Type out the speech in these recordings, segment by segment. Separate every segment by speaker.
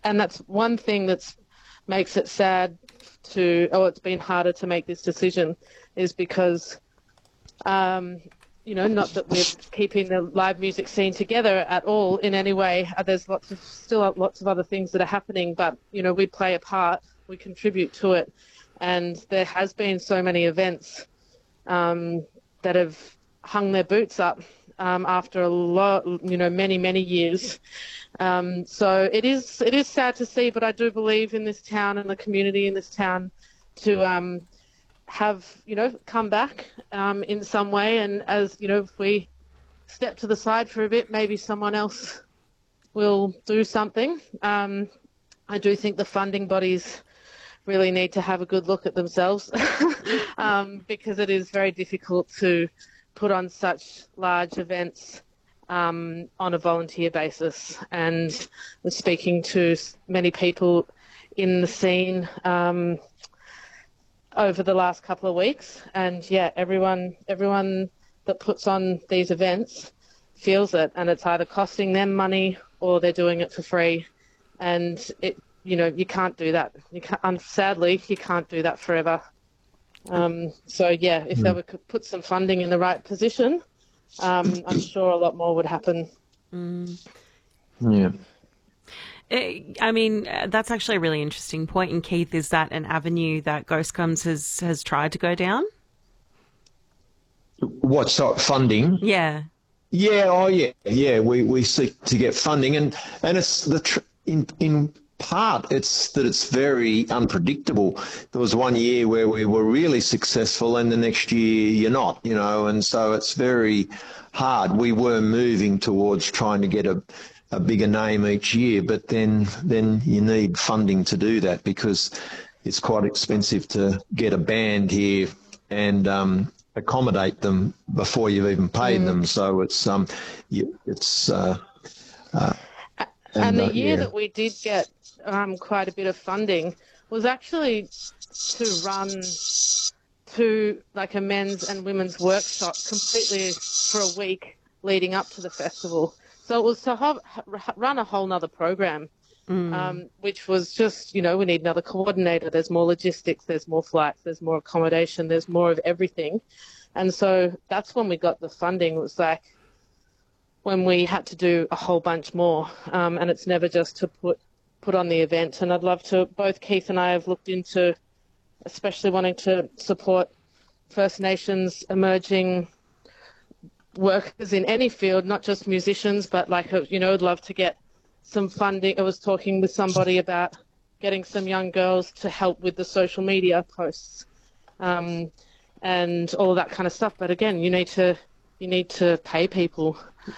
Speaker 1: and that's one thing that's makes it sad it's been harder to make this decision, is because, not that we're keeping the live music scene together at all in any way. There's still lots of other things that are happening, but, we play a part, we contribute to it. And there has been so many events that have hung their boots up after a lot, many, many years. So it is sad to see, but I do believe in this town and the community in this town to have, come back in some way. And as, if we step to the side for a bit, maybe someone else will do something. I do think the funding bodies really need to have a good look at themselves because it is very difficult to put on such large events on a volunteer basis. And we're speaking to many people in the scene over the last couple of weeks, and everyone that puts on these events feels it, and it's either costing them money or they're doing it for free. And you can't do that. Sadly, you can't do that forever. If they could put some funding in the right position, I'm sure a lot more would happen.
Speaker 2: Yeah.
Speaker 3: I mean, that's actually a really interesting point. And Keith, is that an avenue that Ghost Gums has tried to go down?
Speaker 2: What sort of funding?
Speaker 3: Yeah.
Speaker 2: Yeah. Yeah. We seek to get funding, and it's in part it's that it's very unpredictable. There was one year where we were really successful, and the next year you're not. And so it's very hard. We were moving towards trying to get a bigger name each year, but then you need funding to do that, because it's quite expensive to get a band here and accommodate them before you've even paid them. So it's and
Speaker 1: the year that we did get quite a bit of funding was actually to run to like a men's and women's workshop completely for a week leading up to the festival. So it was to run a whole nother program, which was just, we need another coordinator. There's more logistics, there's more flights, there's more accommodation, there's more of everything. And so that's when we got the funding. It was like when we had to do a whole bunch more. And it's never just to put on the event. And I'd love to, both Keith and I have looked into especially wanting to support First Nations emerging workers in any field, not just musicians, but I'd love to get some funding. I was talking with somebody about getting some young girls to help with the social media posts and all of that kind of stuff. But again, you need to pay people.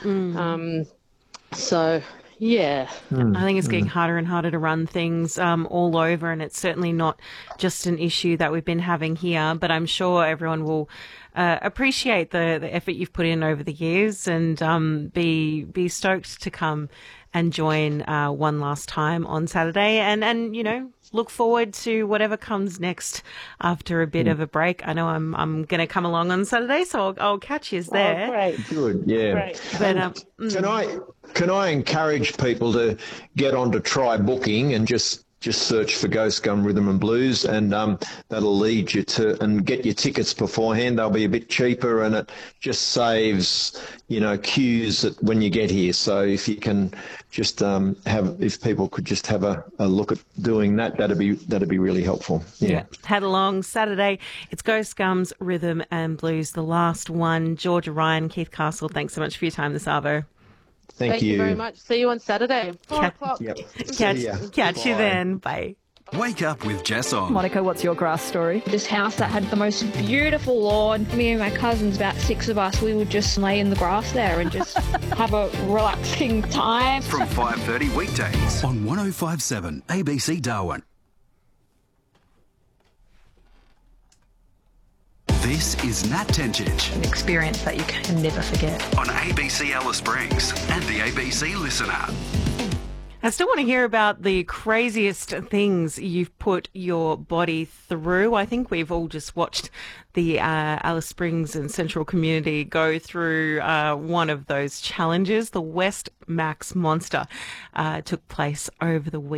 Speaker 1: Yeah.
Speaker 3: I think it's getting harder and harder to run things all over, and it's certainly not just an issue that we've been having here, but I'm sure everyone will appreciate the effort you've put in over the years, and be stoked to come and join one last time on Saturday, and look forward to whatever comes next after a bit of a break. I know I'm going to come along on Saturday, so I'll catch you there.
Speaker 1: Oh, great.
Speaker 2: Good, yeah.
Speaker 1: Great.
Speaker 2: But, can I encourage people to get on to Try Booking and just search for Ghost Gum Rhythm and Blues, and that'll lead you to, and get your tickets beforehand. They'll be a bit cheaper, and it just saves, queues when you get here. So if you can just if people could just have a look at doing that, that'd be really helpful. Yeah.
Speaker 3: Head along Saturday. It's Ghost Gums Rhythm and Blues, the last one. Georgia Ryan, Keith Castle, thanks so much for your time this Arvo.
Speaker 2: Thank
Speaker 1: you very much. See you on Saturday, 4 o'clock.
Speaker 2: Yep.
Speaker 3: Catch you then. Bye.
Speaker 4: Wake up with Jess on.
Speaker 5: Monica, what's your grass story?
Speaker 6: This house that had the most beautiful lawn. Me and my cousins, about 6 of us, we would just lay in the grass there and just have a relaxing time.
Speaker 4: From 5:30 weekdays on 105.7 ABC Darwin. This is Nat Tencic
Speaker 5: An experience that you can never forget.
Speaker 4: on ABC Alice Springs and the ABC Listener.
Speaker 3: I still want to hear about the craziest things you've put your body through. I think we've all just watched the Alice Springs and Central community go through one of those challenges. The West Max Monster took place over the weekend.